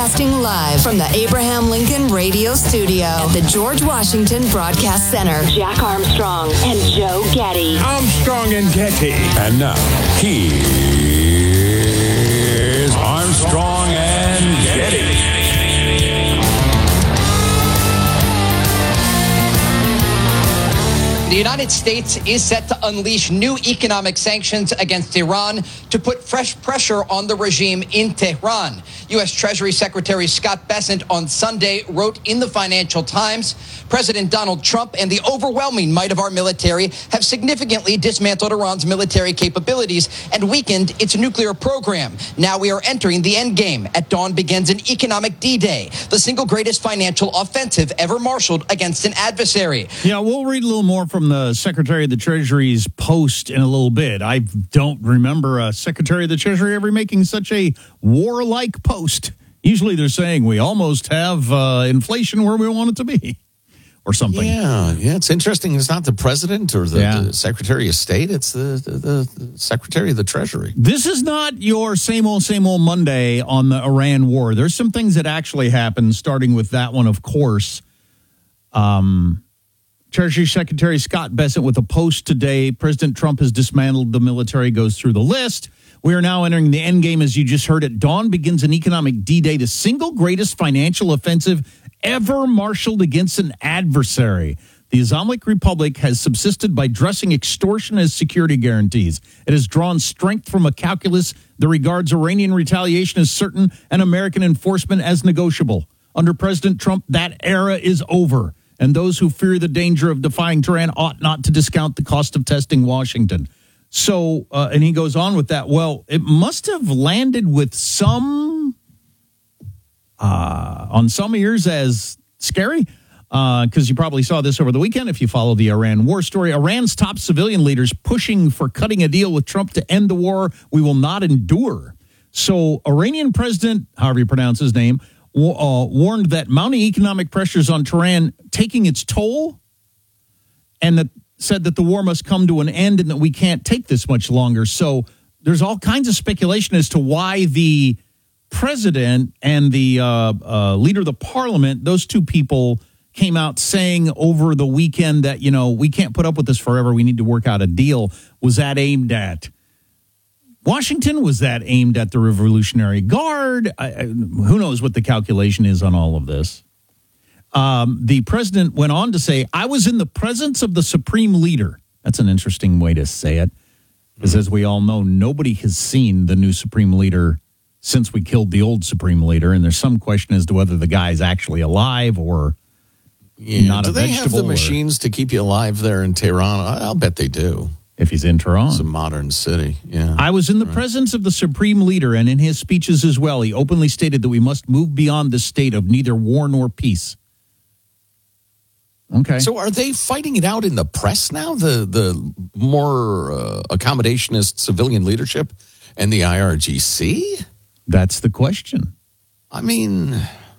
Broadcasting live from the Abraham Lincoln Radio Studio at the George Washington Broadcast Center. Jack Armstrong and Joe Getty. Armstrong and Getty. And now, here's Armstrong and Getty. The United States is set to unleash new economic sanctions against Iran to put fresh pressure on the regime in Tehran. U.S. Treasury Secretary Scott Bessent on Sunday wrote in the Financial Times, President Donald Trump and the overwhelming might of our military have significantly dismantled Iran's military capabilities and weakened its nuclear program. Now we are entering the end game. At dawn begins an economic D-Day, the single greatest financial offensive ever marshaled against an adversary. Yeah, we'll read a little more from the Secretary of the Treasury's post in a little bit. I don't remember a Secretary of the Treasury ever making such a warlike post. Usually they're saying we almost have inflation where we want it to be or something. Yeah, it's interesting. It's not the president or the Secretary of State. It's the Secretary of the Treasury. This is not your same old Monday on the Iran war. There's some things that actually happened, starting with that one, of course. Treasury Secretary Scott Bessent with a post today. President Trump has dismantled the military, goes through the list. We are now entering the end game, as you just heard. At dawn begins an economic D-Day, the single greatest financial offensive ever marshaled against an adversary. The Islamic Republic has subsisted by dressing extortion as security guarantees. It has drawn strength from a calculus that regards Iranian retaliation as certain and American enforcement as negotiable. Under President Trump, that era is over. And those who fear the danger of defying Tehran ought not to discount the cost of testing Washington. So, and he goes on with that. Well, it must have landed with some, on some ears as scary, because you probably saw this over the weekend if you follow the Iran war story. Iran's top civilian leaders pushing for cutting a deal with Trump to end the war we will not endure. So, Iranian President, however you pronounce his name, warned that mounting economic pressures on Tehran taking its toll, and that said that the war must come to an end and that we can't take this much longer. So there's all kinds of speculation as to why the president and the leader of the parliament, those two people came out saying over the weekend that, we can't put up with this forever. We need to work out a deal. Was that aimed at Washington? Was that aimed at the Revolutionary Guard? Who knows what the calculation is on all of this. The president went on to say, I was in the presence of the supreme leader. That's an interesting way to say it. Because as we all know, nobody has seen the new supreme leader since we killed the old supreme leader. And there's some question as to whether the guy is actually alive or not a vegetable. Do they have the machines to keep you alive there in Tehran? I'll bet they do. If he's in Tehran. It's a modern city, yeah. I was in the presence of the supreme leader, and in his speeches as well, he openly stated that we must move beyond the state of neither war nor peace. Okay. So are they fighting it out in the press now, the more accommodationist civilian leadership and the IRGC? That's the question. I mean,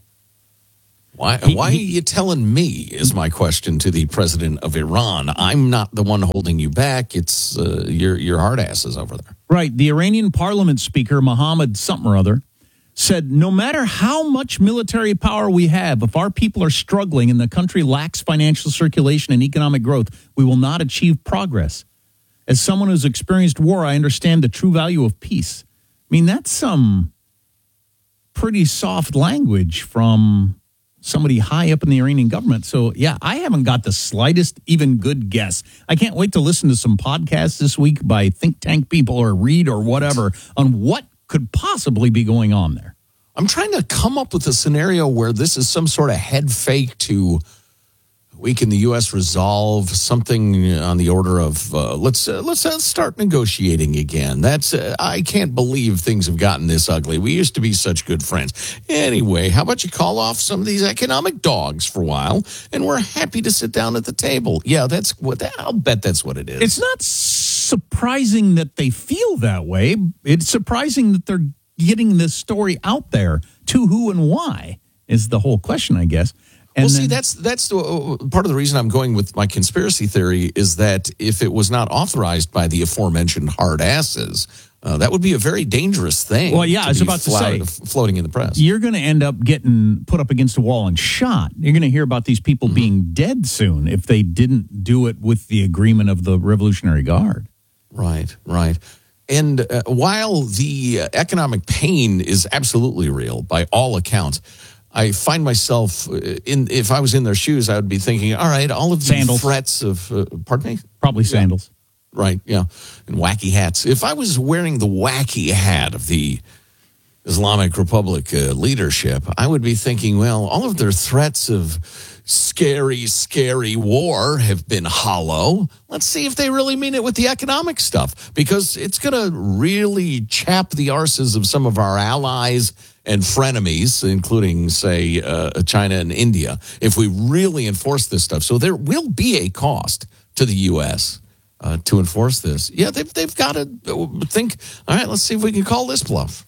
why are you telling me, is my question to the president of Iran. I'm not the one holding you back. It's your hard asses over there. Right. The Iranian parliament speaker, Mohammed something or other, said, no matter how much military power we have, if our people are struggling and the country lacks financial circulation and economic growth, we will not achieve progress. As someone who's experienced war, I understand the true value of peace. I mean, that's some pretty soft language from somebody high up in the Iranian government. So, yeah, I haven't got the slightest even good guess. I can't wait to listen to some podcasts this week by think tank people or read or whatever on what could possibly be going on there. I'm trying to come up with a scenario where this is some sort of head fake to weaken the U.S. resolve, something on the order of let's start negotiating again. That's I can't believe things have gotten this ugly. We used to be such good friends. Anyway, how about you call off some of these economic dogs for a while, and we're happy to sit down at the table. Yeah, I'll bet that's what it is. It's not surprising that they feel that way. It's surprising that they're getting this story out there. To who and why is the whole question, I guess. And well, see, that's part of the reason I'm going with my conspiracy theory is that if it was not authorized by the aforementioned hard asses, That would be a very dangerous thing. Well, yeah, I was about to say, floating in the press. You're going to end up getting put up against a wall and shot. You're going to hear about these people being dead soon if they didn't do it with the agreement of the Revolutionary Guard. Right. And while the economic pain is absolutely real by all accounts, I find myself, if I was in their shoes, I would be thinking, all right, all of the threats of, pardon me? Probably sandals. Right, yeah, and wacky hats. If I was wearing the wacky hat of the Islamic Republic leadership, I would be thinking, well, all of their threats of scary, scary war have been hollow. Let's see if they really mean it with the economic stuff, because it's going to really chap the arses of some of our allies and frenemies, including, say, China and India, if we really enforce this stuff. So there will be a cost to the U.S., to enforce this. Yeah, they've got to think, all right, let's see if we can call this bluff.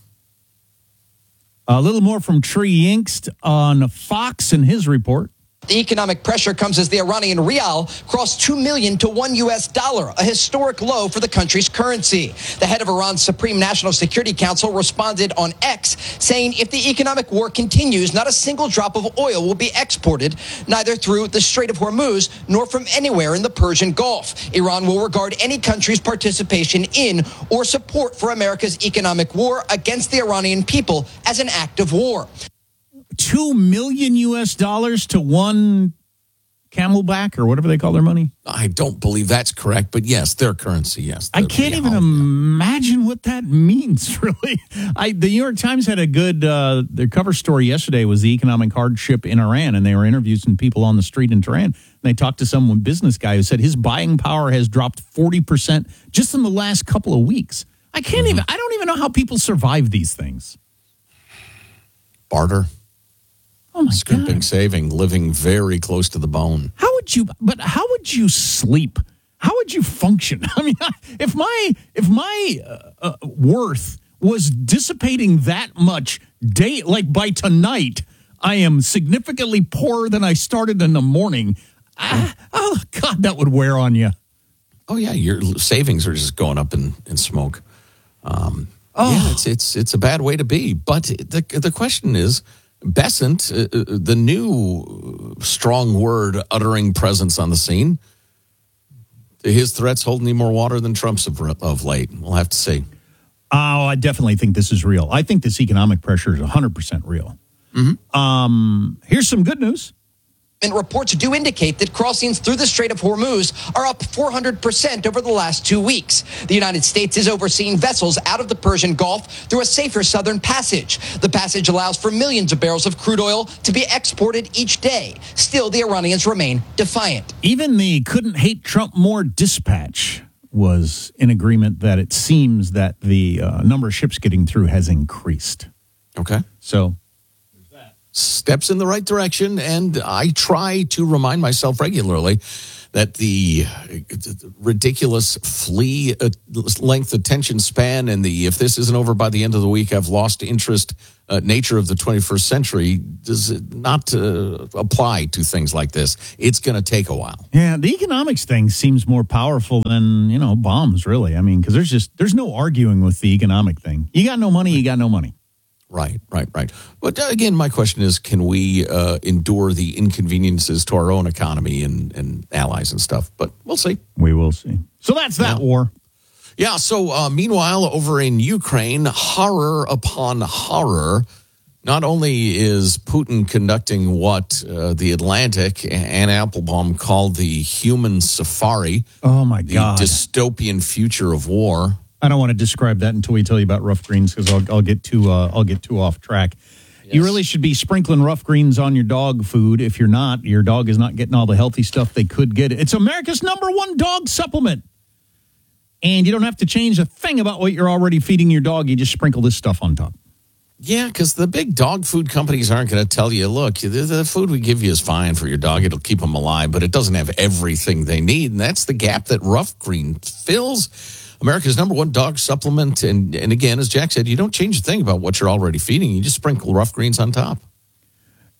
A little more from Tree Yingst on Fox in his report. The economic pressure comes as the Iranian rial crossed $2 million to $1, a historic low for the country's currency. The head of Iran's Supreme National Security Council responded on X, saying if the economic war continues, not a single drop of oil will be exported, neither through the Strait of Hormuz nor from anywhere in the Persian Gulf. Iran will regard any country's participation in or support for America's economic war against the Iranian people as an act of war. $2 million to one Camelback or whatever they call their money. I don't believe that's correct, but yes, their currency, yes. I can't even imagine what that means, really. The New York Times had a good, their cover story yesterday was the economic hardship in Iran, and they were interviewing people on the street in Tehran. And they talked to some business guy who said his buying power has dropped 40% just in the last couple of weeks. I don't even know how people survive these things. Barter. Oh my Scrimping, God. saving, living very close to the bone. How would you sleep? How would you function? I mean, if my worth was dissipating that much by tonight, I am significantly poorer than I started in the morning. Oh God, that would wear on you. Oh yeah, your savings are just going up in smoke. Yeah, it's a bad way to be. But the question is, Bessent, the new strong word uttering presence on the scene, his threats hold any more water than Trump's of late. We'll have to see. Oh, I definitely think this is real. I think this economic pressure is 100% real. Mm-hmm. Here's some good news. And reports do indicate that crossings through the Strait of Hormuz are up 400% over the last 2 weeks. The United States is overseeing vessels out of the Persian Gulf through a safer southern passage. The passage allows for millions of barrels of crude oil to be exported each day. Still, the Iranians remain defiant. Even the couldn't hate Trump more dispatch was in agreement that it seems that the number of ships getting through has increased. Okay. So steps in the right direction, and I try to remind myself regularly that the ridiculous flea length attention span and the if this isn't over by the end of the week, I've lost interest nature of the 21st century does not apply to things like this. It's going to take a while. Yeah, the economics thing seems more powerful than, bombs, really. I mean, because there's no arguing with the economic thing. You got no money, you got no money. Right. But again, my question is, can we endure the inconveniences to our own economy and allies and stuff? But we'll see. We will see. So that's that war. Yeah, so meanwhile, over in Ukraine, horror upon horror. Not only is Putin conducting what the Atlantic, Ann Applebaum called the human safari. Oh, my God. The dystopian future of war. I don't want to describe that until we tell you about rough greens because I'll get too off track. Yes. You really should be sprinkling rough greens on your dog food. If you're not, your dog is not getting all the healthy stuff they could get. It's America's #1 dog supplement. And you don't have to change a thing about what you're already feeding your dog. You just sprinkle this stuff on top. Yeah, because the big dog food companies aren't going to tell you, look, the food we give you is fine for your dog. It'll keep them alive, but it doesn't have everything they need. And that's the gap that Rough Green fills. America's #1 dog supplement. And again, as Jack said, you don't change a thing about what you're already feeding. You just sprinkle Rough Greens on top.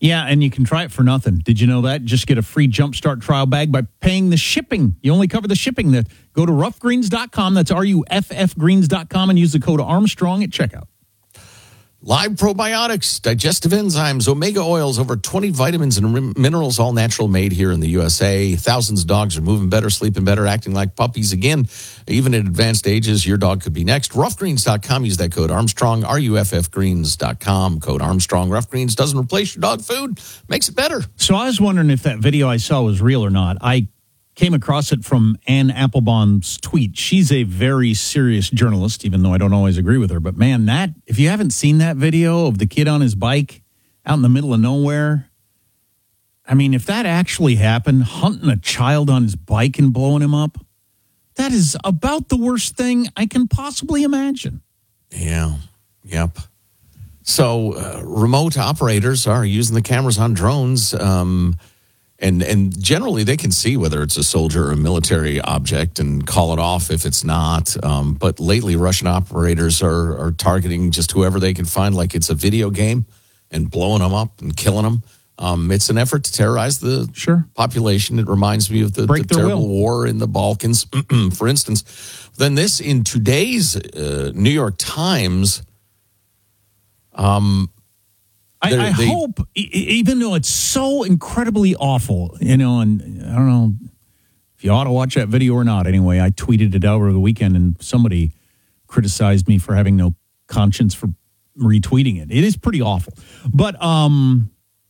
Yeah, and you can try it for nothing. Did you know that? Just get a free Jumpstart trial bag by paying the shipping. You only cover the shipping. Go to roughgreens.com. That's RUFFgreens.com and use the code Armstrong at checkout. Live probiotics, digestive enzymes, omega oils, over 20 vitamins and minerals, all natural, made here in the USA. Thousands of dogs are moving better, sleeping better, acting like puppies again. Even at advanced ages, your dog could be next. Roughgreens.com. Use that code Armstrong, RUFFgreens.com, code Armstrong. Rough Greens doesn't replace your dog food, makes it better. So I was wondering if that video I saw was real or not. I came across it from Ann Applebaum's tweet. She's a very serious journalist, even though I don't always agree with her. But man, if you haven't seen that video of the kid on his bike out in the middle of nowhere, I mean, if that actually happened, hunting a child on his bike and blowing him up, that is about the worst thing I can possibly imagine. Yeah, yep. So remote operators are using the cameras on drones, and generally they can see whether it's a soldier or a military object and call it off if it's not. But lately, Russian operators are targeting just whoever they can find, like it's a video game, and blowing them up and killing them. It's an effort to terrorize the population. It reminds me of the terrible war in the Balkans, for instance. Then this in today's New York Times. I hope, even though it's so incredibly awful, and I don't know if you ought to watch that video or not. Anyway, I tweeted it out over the weekend, and somebody criticized me for having no conscience for retweeting it. It is pretty awful. But I'm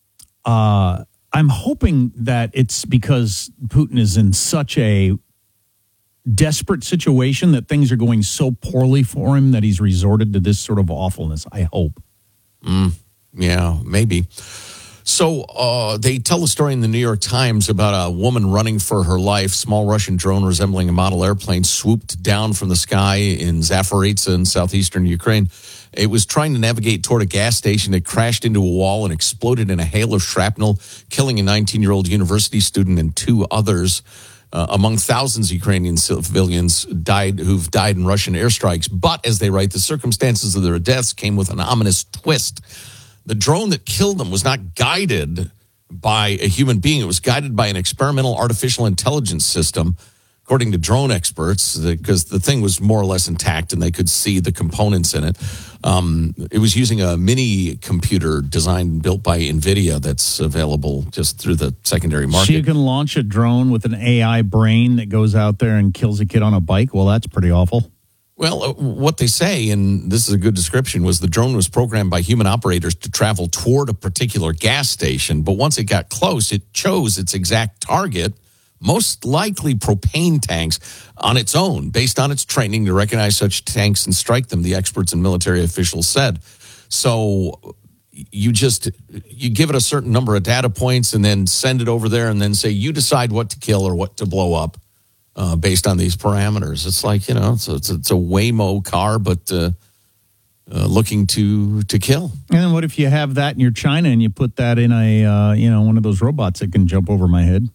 hoping that it's because Putin is in such a desperate situation that things are going so poorly for him that he's resorted to this sort of awfulness. I hope. Yeah, maybe. So they tell the story in the New York Times about a woman running for her life. Small Russian drone resembling a model airplane swooped down from the sky in Zaporizhzhia in southeastern Ukraine. It was trying to navigate toward a gas station. It crashed into a wall and exploded in a hail of shrapnel, killing a 19-year-old university student and 2 others. Among thousands of Ukrainian civilians who've died in Russian airstrikes. But, as they write, the circumstances of their deaths came with an ominous twist. The drone that killed them was not guided by a human being. It was guided by an experimental artificial intelligence system, according to drone experts, because the thing was more or less intact and they could see the components in it. It was using a mini computer designed and built by NVIDIA that's available just through the secondary market. So you can launch a drone with an AI brain that goes out there and kills a kid on a bike? Well, that's pretty awful. Well, what they say, and this is a good description, was the drone was programmed by human operators to travel toward a particular gas station. But once it got close, it chose its exact target, most likely propane tanks, on its own, based on its training to recognize such tanks and strike them, the experts and military officials said. So you give it a certain number of data points and then send it over there and then say, you decide what to kill or what to blow up. Based on these parameters. It's like, it's a Waymo car, but looking to kill. And then what if you have that in your China and you put that in a, one of those robots that can jump over my head?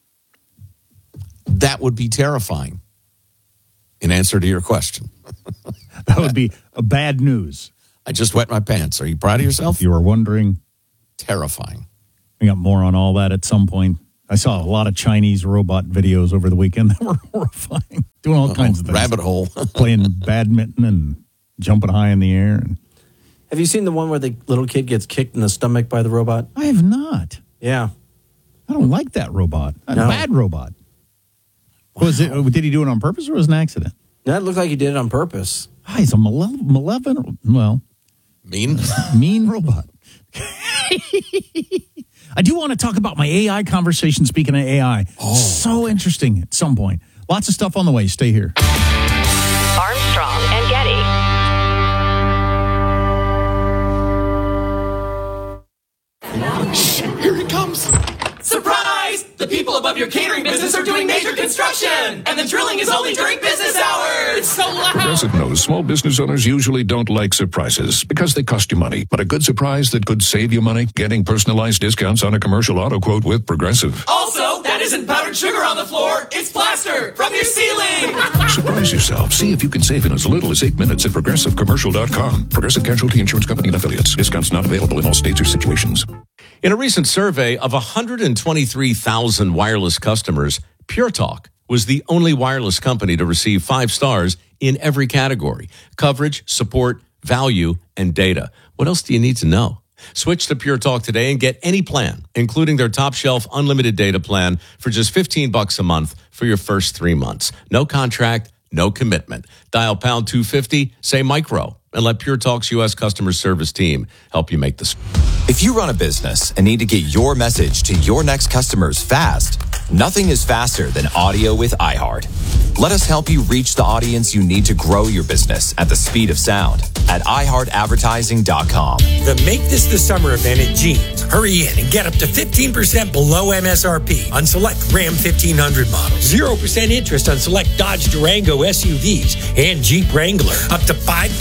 That would be terrifying, in answer to your question. That would be a bad news. I just wet my pants. Are you proud of yourself? If you were wondering. Terrifying. We got more on all that at some point. I saw a lot of Chinese robot videos over the weekend that were horrifying. Doing all kinds of things. Rabbit hole. Playing badminton and jumping high in the air. Have you seen the one where the little kid gets kicked in the stomach by the robot? I have not. Yeah. I don't like that robot. A No. bad robot. Wow. Did he do it on purpose or was it an accident? That looked like he did it on purpose. He's a malevolent, mean robot. I do want to talk about my AI conversation, speaking of AI. So interesting at some point. Lots of stuff on the way. Stay here. Armstrong and Getty. Here he comes. Surprise! The people above your catering business are doing major construction, and the drilling is only during business hours. It's so loud. Progressive knows small business owners usually don't like surprises because they cost you money. But a good surprise that could save you money? Getting personalized discounts on a commercial auto quote with Progressive. Also, that isn't powdered sugar on the floor. It's plaster from your ceiling. Surprise yourself. See if you can save in as little as 8 minutes at ProgressiveCommercial.com. Progressive Casualty Insurance Company and Affiliates. Discounts not available in all states or situations. In a recent survey of 123,000 wireless customers, Pure Talk was the only wireless company to receive 5 stars in every category: coverage, support, value, and data. What else do you need to know? Switch to Pure Talk today and get any plan, including their top shelf unlimited data plan for just $15 a month for your first 3 months. No contract, no commitment. Dial pound 250, say micro, and let Pure Talk's U.S. customer service team help you make this. If you run a business and need to get your message to your next customers fast, nothing is faster than audio with iHeart. Let us help you reach the audience you need to grow your business at the speed of sound at iHeartAdvertising.com. The Make This the Summer event at Jeans. Hurry in and get up to 15% below MSRP on select Ram 1500 models. 0% interest on select Dodge Durango SUVs and Jeep Wrangler. Up to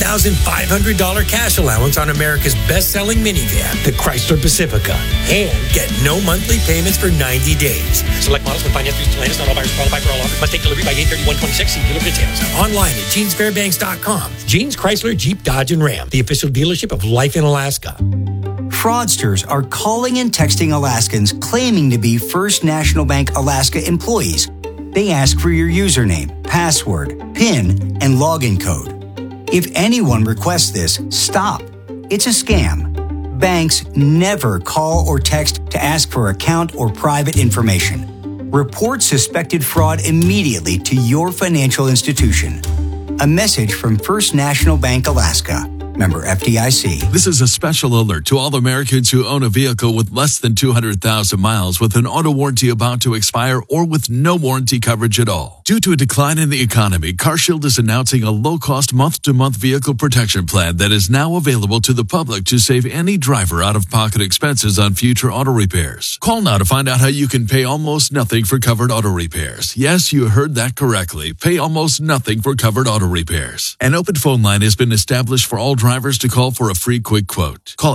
$5,500 cash allowance on America's best-selling minivan, the Chrysler Pacifica. And get no monthly payments for 90 days. Select models with finance through Stellantis. Not all buyers qualify for all offers. Must take delivery by 8/31/26. See dealer details. Online at JeansFairbanks.com. Jeans, Chrysler, Jeep, Dodge, and Ram. The official dealership of Life in Alaska. Fraudsters are calling and texting Alaskans claiming to be First National Bank Alaska employees. They ask for your username, password, PIN, and login code. If anyone requests this, stop. It's a scam. Banks never call or text to ask for account or private information. Report suspected fraud immediately to your financial institution. A message from First National Bank Alaska. Member FDIC. This is a special alert to all Americans who own a vehicle with less than 200,000 miles with an auto warranty about to expire or with no warranty coverage at all. Due to a decline in the economy, CarShield is announcing a low-cost month-to-month vehicle protection plan that is now available to the public to save any driver out-of-pocket expenses on future auto repairs. Call now to find out how you can pay almost nothing for covered auto repairs. Yes, you heard that correctly. Pay almost nothing for covered auto repairs. An open phone line has been established for all drivers to call for a free quick quote. Call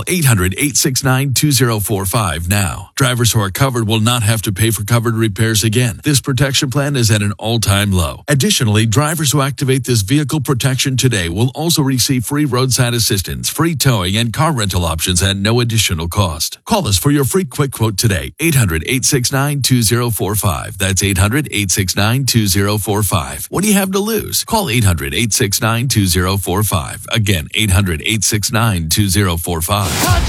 800-869-2045 now. Drivers who are covered will not have to pay for covered repairs again. This protection plan is at an all-time low. Additionally, drivers who activate this vehicle protection today will also receive free roadside assistance, free towing, and car rental options at no additional cost. Call us for your free quick quote today. 800-869-2045. That's 800-869-2045. What do you have to lose? Call 800-869-2045. Again, 800-869-2045.